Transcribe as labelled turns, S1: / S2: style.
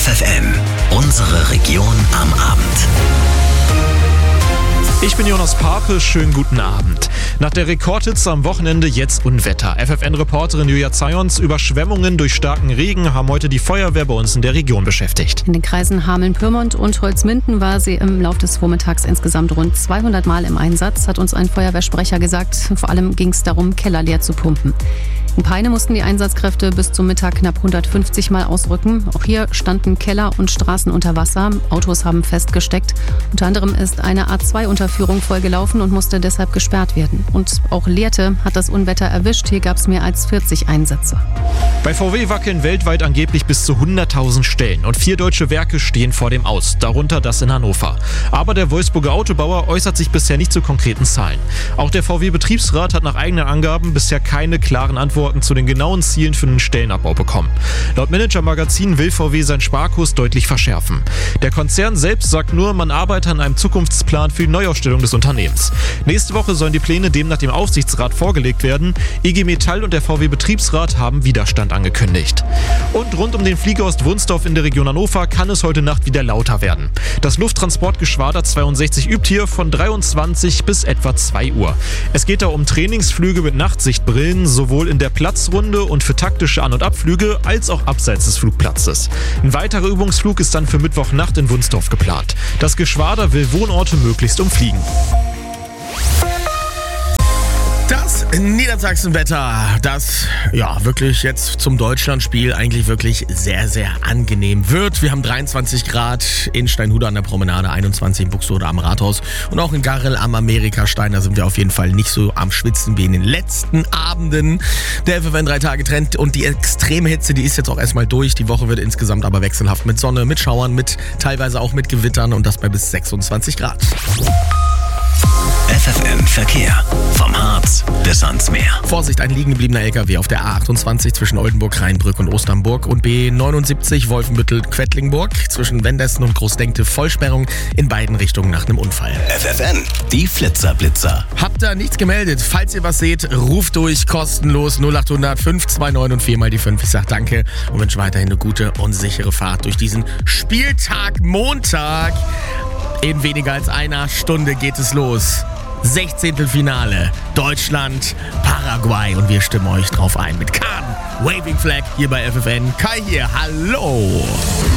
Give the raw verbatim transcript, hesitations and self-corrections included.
S1: F F M, unsere Region am Abend.
S2: Ich bin Jonas Pape, schönen guten Abend. Nach der Rekordhitze am Wochenende jetzt Unwetter. F F N-Reporterin Julia Zayons, Überschwemmungen durch starken Regen haben heute die Feuerwehr bei uns in der Region beschäftigt.
S3: In den Kreisen Hameln-Pyrmont und Holzminden war sie im Laufe des Vormittags insgesamt rund zweihundert Mal im Einsatz, hat uns ein Feuerwehrsprecher gesagt. Vor allem ging es darum, Keller leer zu pumpen. In Peine mussten die Einsatzkräfte bis zum Mittag knapp hundertfünfzig Mal ausrücken. Auch hier standen Keller und Straßen unter Wasser. Autos haben festgesteckt. Unter anderem ist eine A zwei Unterführung vollgelaufen und musste deshalb gesperrt werden. Und auch Lehrte hat das Unwetter erwischt. Hier gab es mehr als vierzig Einsätze.
S2: Bei V W wackeln weltweit angeblich bis zu hunderttausend Stellen. Und vier deutsche Werke stehen vor dem Aus, darunter das in Hannover. Aber der Wolfsburger Autobauer äußert sich bisher nicht zu konkreten Zahlen. Auch der V W-Betriebsrat hat nach eigenen Angaben bisher keine klaren Antworten zu den genauen Zielen für den Stellenabbau bekommen. Laut Manager Magazin will V W seinen Sparkurs deutlich verschärfen. Der Konzern selbst sagt nur, man arbeite an einem Zukunftsplan für die Neuaufstellung des Unternehmens. Nächste Woche sollen die Pläne demnach dem Aufsichtsrat vorgelegt werden. I G Metall und der V W-Betriebsrat haben Widerstand angekündigt. Und rund um den Fliegerhorst Wunsdorf in der Region Hannover kann es heute Nacht wieder lauter werden. Das Lufttransportgeschwader zweiundsechzig übt hier von dreiundzwanzig bis etwa zwei Uhr. Es geht da um Trainingsflüge mit Nachtsichtbrillen, sowohl in der Platzrunde und für taktische An- und Abflüge als auch abseits des Flugplatzes. Ein weiterer Übungsflug ist dann für Mittwochnacht in Wunsdorf geplant. Das Geschwader will Wohnorte möglichst umfliegen.
S4: Das Niedersachsenwetter, das ja wirklich jetzt zum Deutschlandspiel eigentlich wirklich sehr, sehr angenehm wird. Wir haben dreiundzwanzig Grad in Steinhude an der Promenade, einundzwanzig in Buxtehude am Rathaus und auch in Garrel am Amerikastein. Da sind wir auf jeden Fall nicht so am Schwitzen wie in den letzten Abenden. Der F F N drei Tage Trend und die extreme Hitze, die ist jetzt auch erstmal durch. Die Woche wird insgesamt aber wechselhaft mit Sonne, mit Schauern, mit teilweise auch mit Gewittern und das bei bis sechsundzwanzig Grad.
S1: F F M Verkehr. Vom Harz bis ans Meer.
S4: Vorsicht, ein liegen gebliebener L K W auf der A achtundzwanzig zwischen Oldenburg, Rheinbrück und Osternburg und B neunundsiebzig Wolfenbüttel-Quedlinburg zwischen Wendessen und Großdenkte Vollsperrung in beiden Richtungen nach einem Unfall.
S1: F F N, die Flitzer-Blitzer.
S4: Habt ihr nichts gemeldet? Falls ihr was seht, ruft durch, kostenlos null acht hundert fünf zwei neun und vier mal die fünf. Ich sag danke und wünsche weiterhin eine gute und sichere Fahrt durch diesen Spieltag Montag. In weniger als einer Stunde geht es los. Sechzehntelfinale Deutschland, Paraguay und wir stimmen euch drauf ein mit Kahn, Waving Flag hier bei F F N. Kai hier, hallo!